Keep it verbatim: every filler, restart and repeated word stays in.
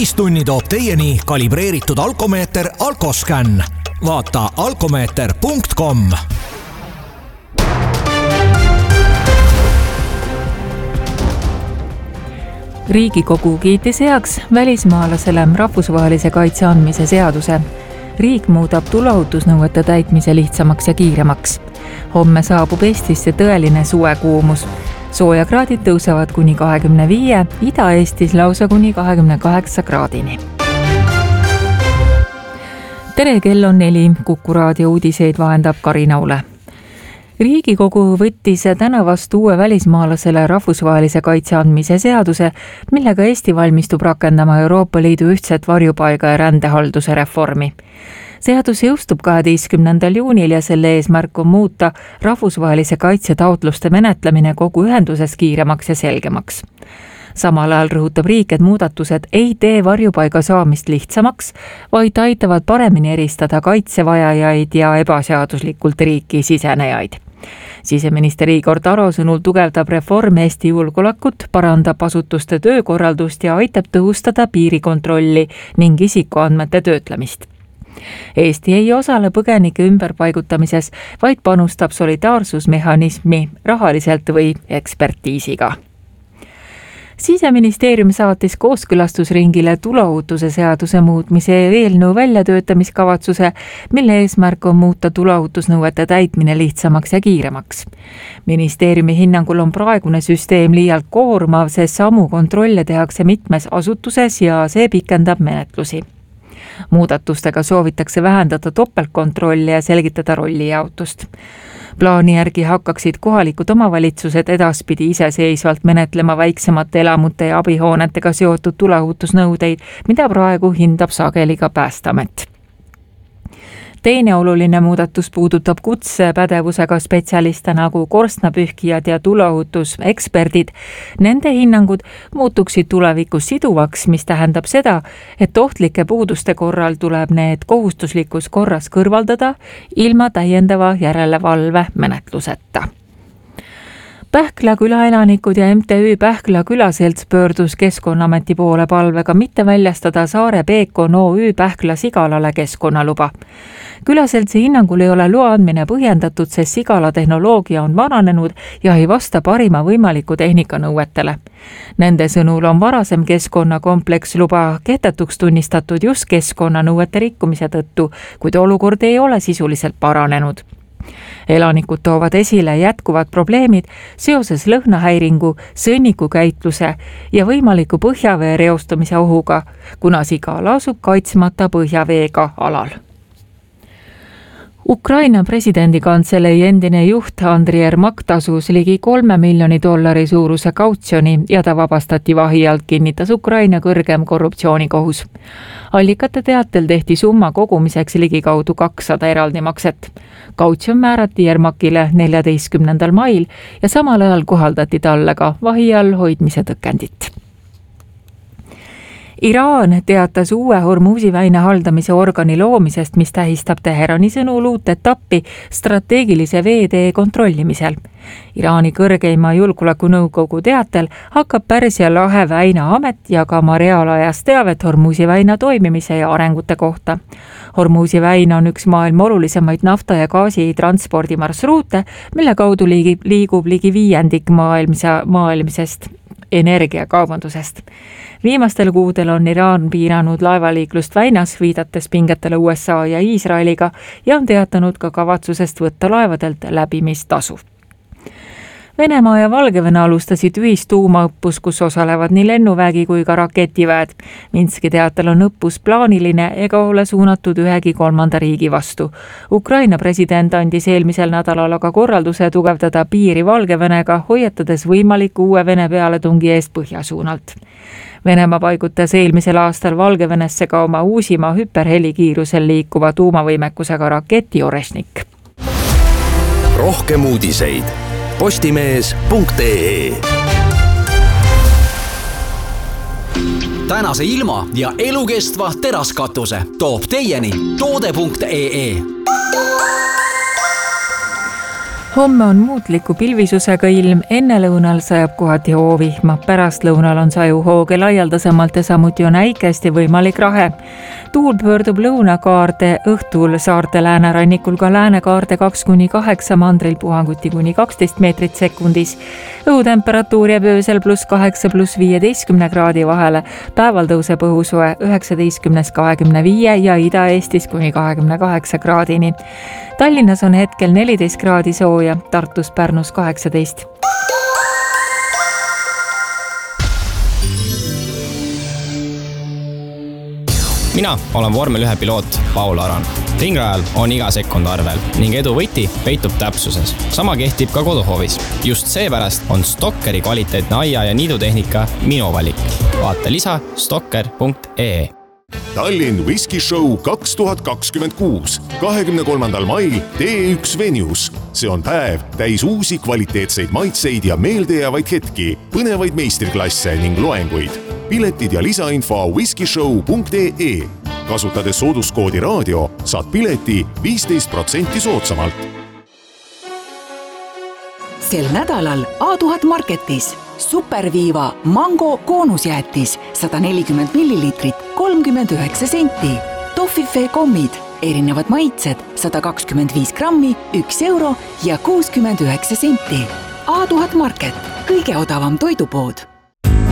täistunni toob teieni kalibreeritud alkomeeter Alkoscan. Vaata alkomeeter punkt com. Riigikogu kiitis heaks välismaalasele rahvusvahelise kaitse andmise seaduse. Riik muudab tuleohutusnõuete täitmise lihtsamaks ja kiiremaks. Homme saabub Eestisse tõeline suvekuumus. Soojakraadid tõusevad kuni kahekümne viie, Ida-Eestis lausa kuni kahekümne kaheksa kraadini. Tere, kell on neli, Kuku raadio uudiseid vahendab Karina Ule. Riigikogu võttis täna vastu uue välismaalasele rahvusvahelise kaitse andmise seaduse, millega Eesti valmistub rakendama Euroopa Liidu ühtset varjupaiga ja rändehalduse reformi. Seadus jõustub kaheteistkümnendal juunil ja selle eesmärk on muuta rahvusvahelise kaitse taotluste menetlemine kogu ühenduses kiiremaks ja selgemaks. Samal ajal rõhutab riik, et muudatused ei tee varjupaiga saamist lihtsamaks, vaid aitavad paremini eristada kaitsevajajaid ja ebaseaduslikult riiki sisenejaid. Siseminister Igor Taro sõnul tugevdab reform Eesti julgeolekut, parandab asutuste töökorraldust ja aitab tõhustada piirikontrolli ning isikuandmete töötlemist. Eesti ei osale põgenike ümberpaigutamises, vaid panustab solidaarsusmehhanismi rahaliselt või ekspertiisiga. Siseministeerium saatis kooskõlastusringile tuleohutuse seaduse muutmise eelnõu väljatöötamiskavatsuse, mille eesmärk on muuta tuleohutusnõuete täitmine lihtsamaks ja kiiremaks. Ministeeriumi hinnangul on praegune süsteem liialt koormav, sest samu kontrolle tehakse mitmes asutuses ja see pikendab menetlusi. Muudatustega soovitakse vähendada topeltkontrolli ja selgitada rollijaotust. Plaani järgi hakkaksid kohalikud omavalitsused edaspidi iseseisvalt menetlema väiksemate elamute ja abihoonetega seotud tuleohutusnõudeid, mida praegu hindab sageli ka Päästeamet. Teine oluline muudatus puudutab kutsepädevusega spetsialiste nagu korstnapühkijad ja tuleohutuseksperdid. Nende hinnangud muutuksid tulevikus siduvaks, mis tähendab seda, et ohtlike puuduste korral tuleb need kohustuslikus korras kõrvaldada ilma täiendava järelevalve menetluseta. Pähkla küla elanikud ja M T Ü Pähkla külaselts pöördus Keskkonnaameti poole palvega mitte väljastada Saare Peekon O Ü Pähkla sigalale keskkonnaluba. Külaseltsi hinnangul ei ole loa andmine põhjendatud, sest sigala tehnoloogia on vananenud ja ei vasta parima võimaliku tehnika nõuetele. Nende sõnul on varasem keskkonnakompleks luba kehtetuks tunnistatud just keskkonnanõuete rikkumise tõttu, kuid olukord ei ole sisuliselt paranenud. Elanikud toovad esile jätkuvad probleemid seoses lõhnahäiringu, sõnnikukäitluse ja võimaliku põhjavee reostumise ohuga, kuna sigala asub kaitsmata põhjaveega alal. Ukraina presidendikantselei endine juht Andriy Yermak tasus ligi kolme miljoni dollari suuruse kautsjoni ja ta vabastati vahi alt, kinnitas Ukraina kõrgem korruptsioonikohus. Allikate teatel tehti summa kogumiseks ligikaudu kakssada eraldi makset. Kautsjon määrati Yermakile neljateistkümnendal mail ja samal ajal kohaldati talle ka vahi all hoidmise tõkendit. Iraan teatas uue Hormuzi väina haldamise organi loomisest, mis tähistab Teherani sõnul uut etappi strateegilise veetee kontrollimisel. Iraani kõrgeima julgeolekunõukogu teatel hakkab Pärsia lahe väina amet jagama reaalajas teavet Hormuzi väina toimimise ja arengute kohta. Hormuzi väina on üks maailma olulisemaid nafta ja gaasi transpordimarsruute, mille kaudu liigub ligi viiendik maailmisest energiakaubandusest. Viimastel kuudel on Iraan piiranud laevaliiklust väinas, viidates pingetele U S A ja Iisraeliga ja on teatanud ka kavatsusest võtta laevadelt läbimistasu. Venemaa ja Valgevene alustasid ühistuumaõppus, kus osalevad nii lennuvägi kui ka raketiväed. Minski teatel on õppus plaaniline ega ole suunatud ühegi kolmanda riigi vastu. Ukraina president andis eelmisel nädalal aga korralduse tugevdada piiri Valgevenega, hoiatades võimaliku uue Vene pealetungi eest põhjasuunalt. Venemaa paigutas eelmisel aastal Valgevenesse ka oma uusima hüperhelikiirusel liikuva tuumavõimekusega raketi Oresnik. Rohkem uudiseid postimees punkt ee. Tänase ilma ja elukestva teraskatuse toob teieni toode punkt ee. Homme on muutliku pilvisusega ilm, enne lõunal sajab kohati hoovihma, pärast lõunal on saju hooge laialdasemalt ja samuti on äikesti võimalik rahe. Tuul pöördub lõunakaarde, õhtul saarte läänerannikul ka läänekaarde kaks kuni kaheksa, mandril puhanguti kuni kaksteist meetrit sekundis. Õhutemperatuur jääb öösel pluss kaheksa pluss viieteistkümne kraadi vahele, päeval tõuseb õhusoe üheksateistkümnest kahekümne viie ja Ida-Eestis kuni kahekümne kaheksa kraadini. Tallinnas on hetkel neliteist kraadi sooja, Tartus, Pärnus kaheksateist. Mina olen vormel ühe piloot Paul Aran. Ringrajal on iga sekund arvel ning edu võti peitub täpsuses. Sama kehtib ka koduhoovis. Just seepärast on Stokkeri kvaliteetne aia- ja niidutehnika minu valik. Vaata lisa stokker punkt ee. Tallinn Whisky Show kaks tuhat kakskümmend kuus. kahekümne kolmandal mail T üks Venues. See on päev täis uusi kvaliteetseid maitseid ja meeldejäävaid hetki, põnevaid meistriklasse ning loenguid. Piletid ja lisainfo whiskyshow punkt ee. Kasutades sooduskoodi raadio saad pileti viisteist protsenti soodsamalt. Sel nädalal A tuhat Marketis Superviiva mango koonusjäätis sada nelikümmend milliliitrit, kolmkümmend üheksa senti. Toffifee kommid, erinevad maitsed, sada kakskümmend viis grammi, üks euro ja kuuskümmend üheksa senti. A tuhat Market, kõige odavam toidupood.